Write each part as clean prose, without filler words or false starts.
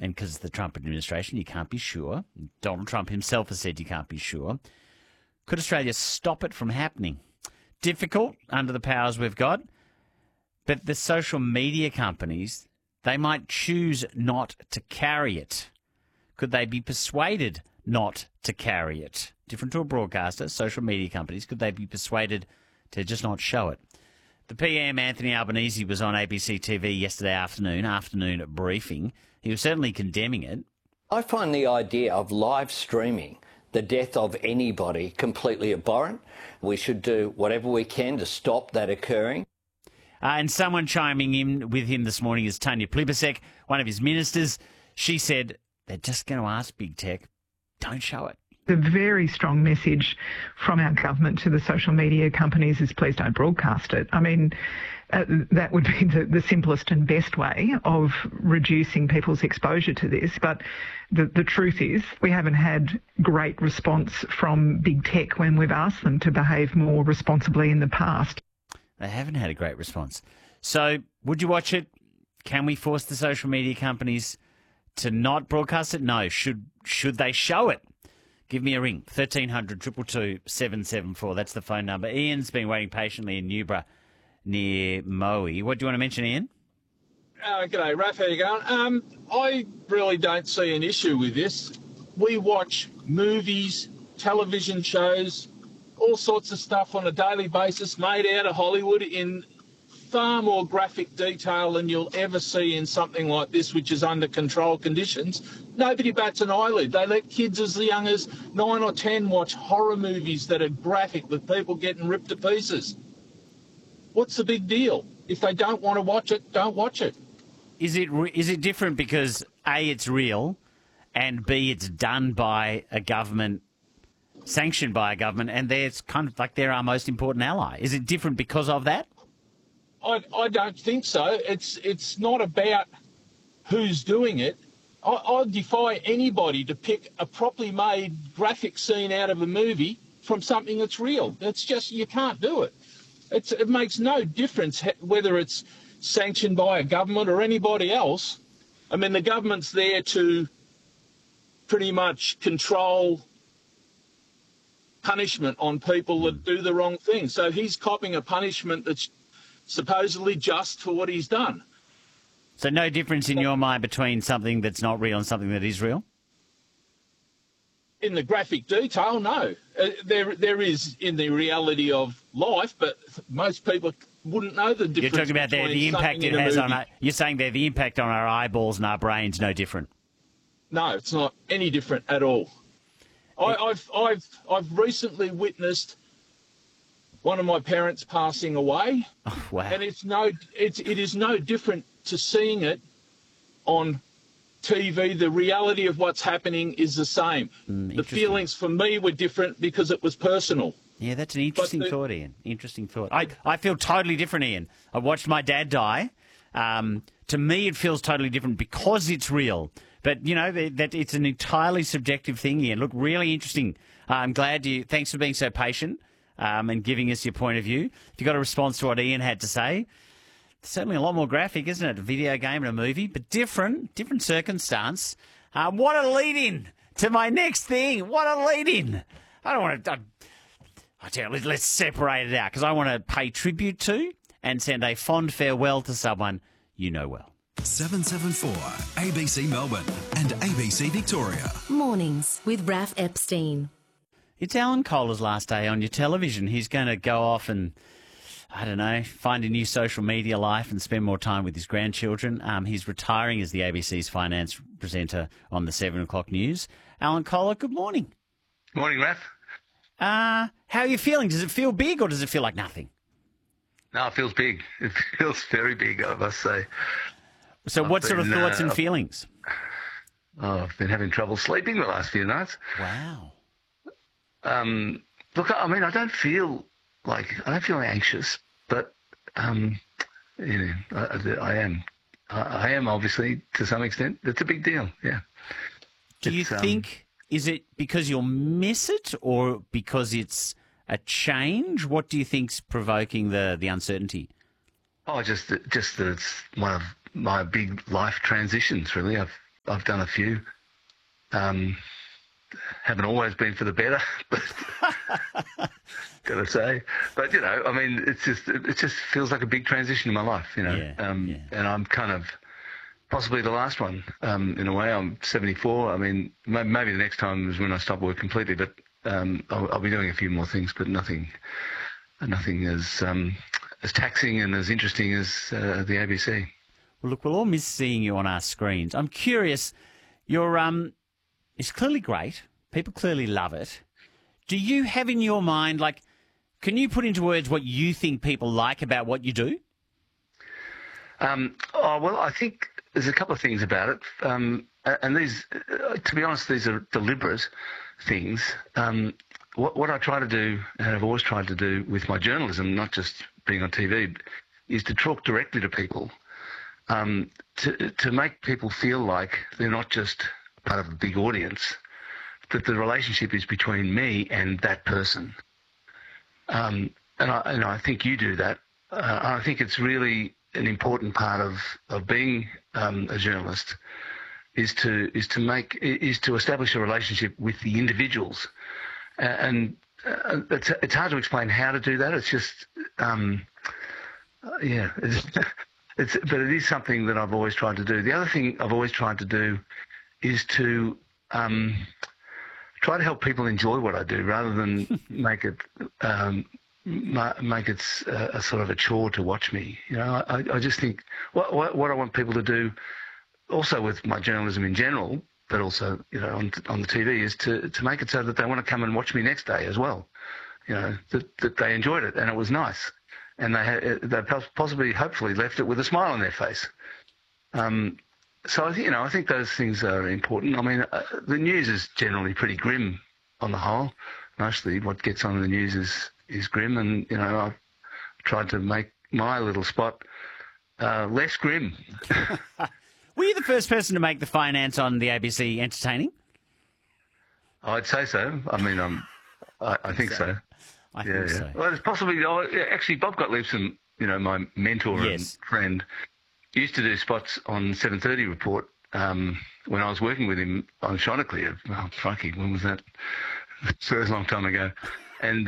and because it's the Trump administration, you can't be sure. Donald Trump himself has said you can't be sure. Could Australia stop it from happening? Difficult under the powers we've got, but the social media companies, they might choose not to carry it. Could they be persuaded not to carry it? Different to a broadcaster, social media companies, could they be persuaded to just not show it? The PM, Anthony Albanese, was on ABC TV yesterday afternoon briefing. He was certainly condemning it. I find the idea of live streaming the death of anybody completely abhorrent. We should do whatever we can to stop that occurring. And someone chiming in with him this morning is Tanya Plibersek, one of his ministers. She said they're just going to ask Big Tech, don't show it. The very strong message from our government to the social media companies is please don't broadcast it. I mean, that would be the simplest and best way of reducing people's exposure to this. But the truth is we haven't had great response from Big Tech when we've asked them to behave more responsibly in the past. They haven't had a great response. So would you watch it? Can we force the social media companies to not broadcast it? No. Should they show it? Give me a ring, 1300 222 774. That's the phone number. Ian's been waiting patiently in Newborough near Moe. What do you want to mention, Ian? G'day, Raph. How you going? I really don't see an issue with this. We watch movies, television shows, all sorts of stuff on a daily basis made out of Hollywood in far more graphic detail than you'll ever see in something like this, which is under controlled conditions. Nobody bats an eyelid. They let kids as young as 9 or 10 watch horror movies that are graphic with people getting ripped to pieces. What's the big deal? If they don't want to watch it, don't watch it. Is it different because A, it's real, and B, it's done by a government, sanctioned by a government, and it's kind of like they're our most important ally? Is it different because of that? I don't think so. It's not about who's doing it. I defy anybody to pick a properly made graphic scene out of a movie from something that's real. It's just, you can't do it. It makes no difference whether it's sanctioned by a government or anybody else. I mean, the government's there to pretty much control punishment on people that do the wrong thing. So he's copping a punishment that's supposedly just for what he's done. So no difference in your mind between something that's not real and something that is real? In the graphic detail, no. There is in the reality of life, but most people wouldn't know the difference. You're talking about the impact it has on you're saying there the impact on our eyeballs and our brains no different? No, it's not any different at all. I've recently witnessed one of my parents passing away. Oh, wow. And it is no different to seeing it on TV. The reality of what's happening is the same. The feelings for me were different because it was personal. Yeah, that's an interesting thought, Ian. Interesting thought. I feel totally different, Ian. I watched my dad die. To me, it feels totally different because it's real. But, you know, that it's an entirely subjective thing, Ian. Look, really interesting. I'm glad you... Thanks for being so patient and giving us your point of view. If you got a response to what Ian had to say, it's certainly a lot more graphic, isn't it? A video game and a movie, but different circumstance. What a lead-in to my next thing. What a lead-in. I don't want to... I tell you, let's separate it out because I want to pay tribute to and send a fond farewell to someone you know well. 774 ABC Melbourne and ABC Victoria. Mornings with Raph Epstein. It's Alan Kohler's last day on your television. He's going to go off and, I don't know, find a new social media life and spend more time with his grandchildren. He's retiring as the ABC's finance presenter on the 7 o'clock news. Alan Kohler, good morning. Morning, Raph. How are you feeling? Does it feel big or does it feel like nothing? No, it feels big. It feels very big, I must say. So what sort of thoughts and feelings? I've been having trouble sleeping the last few nights. Wow. Look, I mean, I don't feel anxious, but I am. I am, obviously, to some extent. It's a big deal, yeah. Do you think, is it because you'll miss it or because it's a change? What do you think's provoking the uncertainty? Oh, just that it's one of my big life transitions, really. I've I've done a few. Haven't always been for the better, but gotta say. But I mean, it just feels like a big transition in my life, And I'm kind of possibly the last one. In a way, I'm 74. I mean, maybe the next time is when I stop work completely. But I'll be doing a few more things, but nothing as taxing and as interesting as the ABC. Well, look, we'll all miss seeing you on our screens. I'm curious. It's clearly great. People clearly love it. Do you have in your mind, can you put into words what you think people like about what you do? Well, I think there's a couple of things about it. And these, to be honest, these are deliberate things. What I try to do, and I've always tried to do with my journalism, not just being on TV, is to talk directly to people, to make people feel like they're not just part of a big audience, that the relationship is between me and that person. And I think you do that. I think it's really an important part of being a journalist is to establish a relationship with the individuals. And it's hard to explain how to do that. It's just, but it is something that I've always tried to do. The other thing I've always tried to do is to try to help people enjoy what I do, rather than make it a sort of a chore to watch me. I just think what I want people to do, also with my journalism in general, but also on the TV, is to make it so that they want to come and watch me next day as well. That they enjoyed it and it was nice, and they possibly, hopefully, left it with a smile on their face. So I think those things are important. I mean, the news is generally pretty grim on the whole. Mostly, what gets on in the news is grim, and I've tried to make my little spot less grim. Were you the first person to make the finance on the ABC entertaining? I'd say so. I mean, I think so. I think so. Well, it's possibly actually Bob Gottliebson, my mentor and friend, used to do spots on 7:30 Report when I was working with him on Chanticleer. Oh, crikey, when was that? So it was a long time ago. And,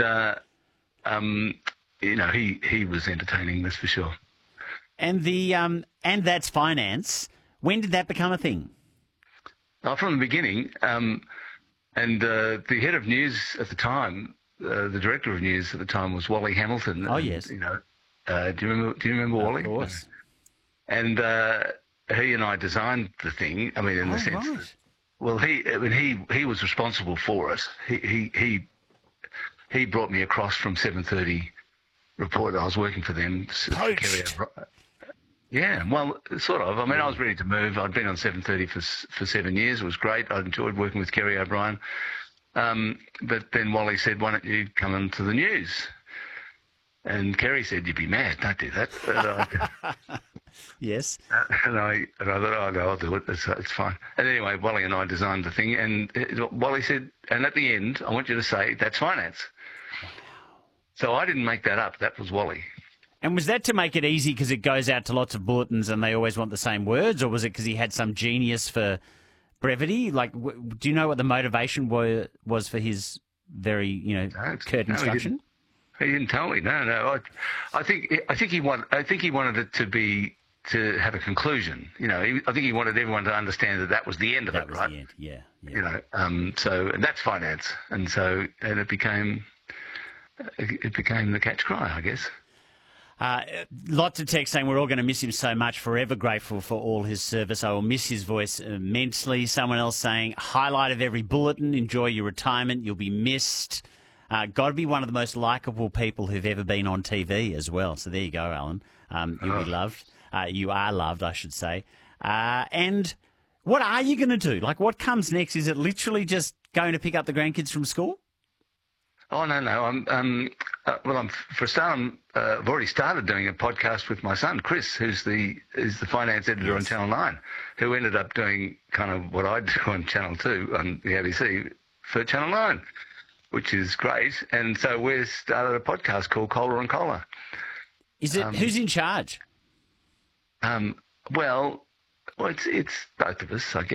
he was entertaining, that's for sure. And and that's finance. When did that become a thing? From the beginning. And the head of news at the time, the director of news at the time, was Wally Hamilton. Oh, and, yes. Do you remember Wally? Of course. And he and I designed the thing. I mean, in the sense that, well, he was responsible for it. He brought me across from 7:30 Report. I was working for them. Poached. Yeah, well, sort of. I mean, I was ready to move. I'd been on 7:30 for 7 years. It was great. I enjoyed working with Kerry O'Brien. But then Wally said, "Why don't you come into the news?" And Kerry said, "You'd be mad. Don't do that." Yes. And I thought, "Oh, no, I'll do it. It's fine." And anyway, Wally and I designed the thing. And Wally said, "And at the end, I want you to say, that's finance." Wow. So I didn't make that up. That was Wally. And was that to make it easy because it goes out to lots of bulletins and they always want the same words, or was it because he had some genius for brevity? Do you know what the motivation was for his very, curt instruction? He didn't tell me. No. I think he wanted it to have a conclusion. I think he wanted everyone to understand that was the end of it, right? That was the end. Yeah. So that's finance, and it became the catch cry, I guess. Lots of text saying we're all going to miss him so much. Forever grateful for all his service. I will miss his voice immensely. Someone else saying highlight of every bulletin. Enjoy your retirement. You'll be missed. Got to be one of the most likeable people who've ever been on TV as well. So there you go, Alan. You'll be loved. You are loved, I should say. And what are you going to do? What comes next? Is it literally just going to pick up the grandkids from school? Oh, no. For a start, I've already started doing a podcast with my son, Chris, who's the finance editor on Channel 9, who ended up doing kind of what I do on Channel 2 on the ABC for Channel 9, which is great. And so we've started a podcast called Kohler and Kohler. Is it who's in charge? Well, it's both of us, I guess.